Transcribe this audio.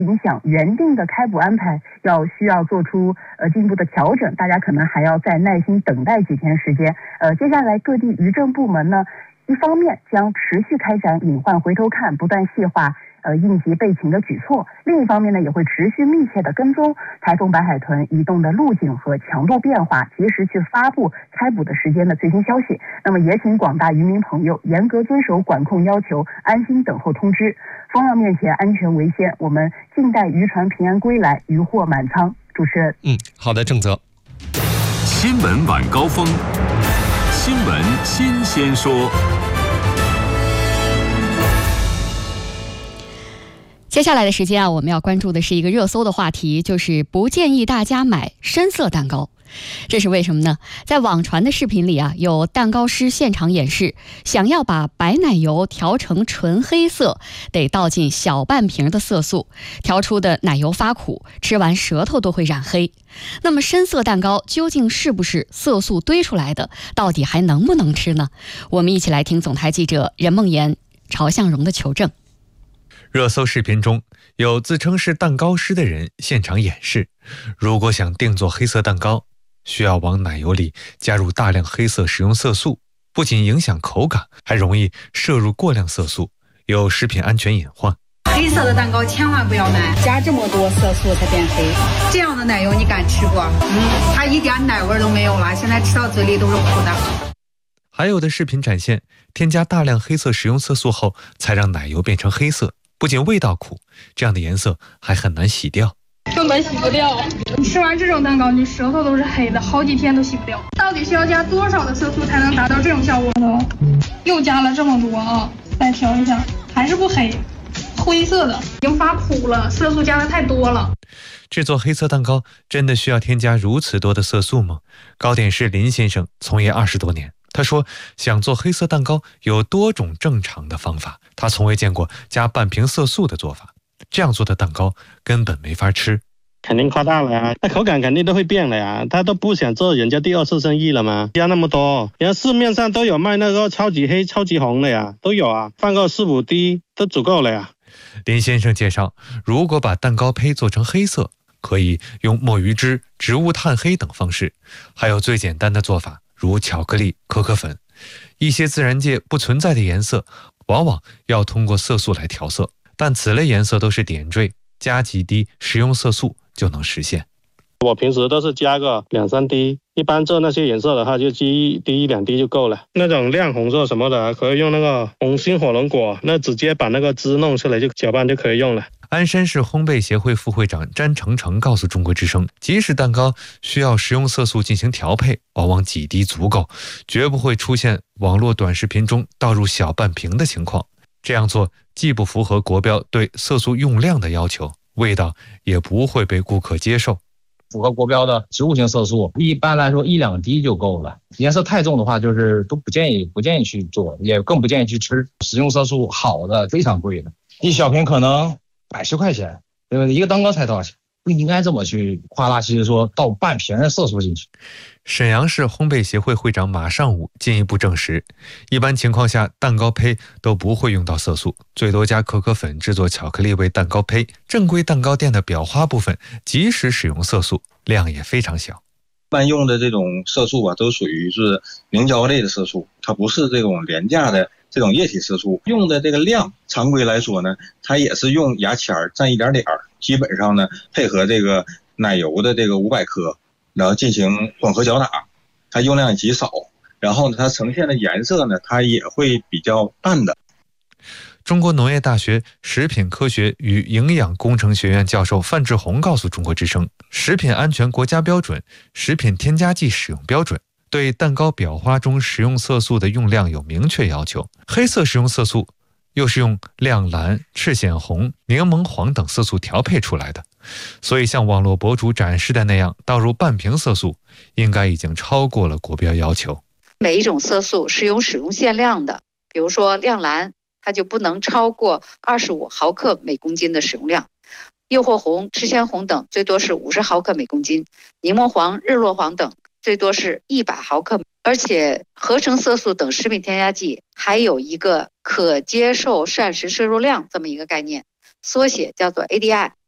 影响原定的开捕安排，需要做出进一步的调整，大家可能还要再耐心等待几天时间。接下来各地渔政部门呢，一方面将持续开展隐患回头看，不断细化应急备勤的举措，另一方面呢，也会持续密切的跟踪台风白海豚移动的路径和强度变化，及时去发布开捕的时间的最新消息。那么也请广大渔民朋友严格遵守管控要求，安心等候通知。风浪面前，安全为先，我们静待渔船平安归来，渔获满仓。主持人， 好的，郑泽。 新闻晚高峰，新闻新鲜说。 接下来的时间啊，我们要关注的是一个热搜的话题，就是不建议大家买深色蛋糕。这是为什么呢？在网传的视频里啊，有蛋糕师现场演示，想要把白奶油调成纯黑色，得倒进小半瓶的色素，调出的奶油发苦，吃完舌头都会染黑。那么深色蛋糕究竟是不是色素堆出来的？到底还能不能吃呢？我们一起来听总台记者任梦妍、曹向荣的求证。 热搜视频中有自称是蛋糕师的人现场演示，如果想定做黑色蛋糕，需要往奶油里加入大量黑色食用色素，不仅影响口感，还容易摄入过量色素，有食品安全隐患。 黑色的蛋糕千万不要买，加这么多色素才变黑。这样的奶油你敢吃不？它一点奶味都没有了，现在吃到嘴里都是苦的。 还有的视频展现，添加大量黑色食用色素后，才让奶油变成黑色，不仅味道苦，这样的颜色还很难洗掉， 根本洗不掉。你吃完这种蛋糕，你舌头都是黑的，好几天都洗不掉。到底需要加多少的色素才能达到这种效果呢？又加了这么多啊！再调一下，还是不黑，灰色的，已经发苦了，色素加的太多了。 制作黑色蛋糕真的需要添加如此多的色素吗？糕点师林先生从业20多年，他说想做黑色蛋糕有多种正常的方法，他从未见过加半瓶色素的做法，这样做的蛋糕根本没法吃。 肯定夸大了呀，那口感肯定都会变了呀，他都不想做人家第二次生意了吗？加那么多，人家市面上都有卖那个超级黑超级红的呀，都有啊，放个4-5滴都足够了呀。 林先生介绍，如果把蛋糕胚做成黑色，可以用墨鱼汁、植物炭黑等方式，还有最简单的做法，如巧克力、可可粉，一些自然界不存在的颜色，往往要通过色素来调色，但此类颜色都是点缀，加几滴食用色素就能实现。 我平时都是加个2-3滴，一般做那些颜色的话就积1滴2滴就够了。那种亮红色什么的，可以用那个红心火龙果，那直接把那个汁弄出来就搅拌就可以用了。 鞍山市烘焙协会副会长詹成成告诉中国之声，即使蛋糕需要食用色素进行调配，往往几滴足够，绝不会出现网络短视频中倒入小半瓶的情况。这样做既不符合国标对色素用量的要求，味道也不会被顾客接受。 符合国标的植物性色素，一般来说1-2滴就够了。颜色太重的话，就是都不建议去做，也更不建议去吃。食用色素好的非常贵的，一小瓶可能110块钱，对不对？一个蛋糕才多少钱？不应该这么去夸大其词说倒半瓶的色素进去。 沈阳市烘焙协会会长马尚武进一步证实，一般情况下蛋糕胚都不会用到色素，最多加可可粉制作巧克力味蛋糕胚。正规蛋糕店的裱花部分即使使用色素，量也非常小。 一般用的这种色素啊，都属于是凝胶类的色素，它不是这种廉价的这种液体色素。用的这个量，常规来说呢，它也是用牙签蘸一点点，基本上呢配合这个奶油的这个500克，然后进行混合搅打，它用量也极少，然后呢它呈现的颜色呢，它也会比较淡的。 中国农业大学食品科学与营养工程学院教授范志红告诉中国之声，食品安全国家标准、食品添加剂使用标准对蛋糕裱花中食用色素的用量有明确要求。黑色食用色素又是用亮蓝、赤藓红、柠檬黄等色素调配出来的，所以像网络博主展示的那样倒入半瓶色素，应该已经超过了国标要求。 每一种色素是有使用限量的，比如说亮蓝，它就不能超过25毫克每公斤的使用量，诱惑红、赤藓红等最多是50毫克每公斤，柠檬黄、日落黄等最多是100毫克。而且合成色素等食品添加剂还有一个可接受膳食摄入量这么一个概念，缩写叫做 ADI。